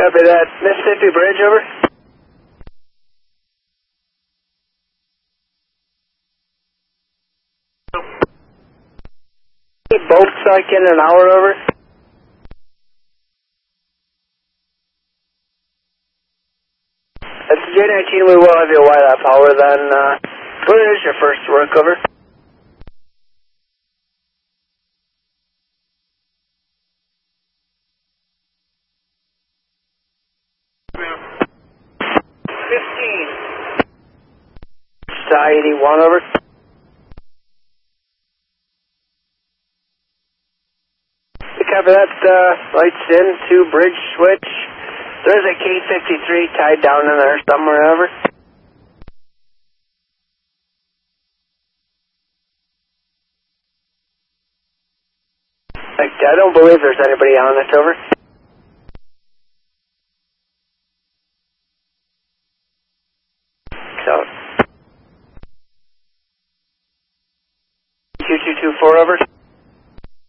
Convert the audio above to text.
Copy that. Mississippi Bridge, over. Boats like in an hour, over. That's J19, we will have you wide out power then. Where is your first work, over? I-81, over. Copy that, lights in, 2 bridge switch. There's a K-53 tied down in there somewhere, over. I don't believe there's anybody on it, over. So, 2224, over.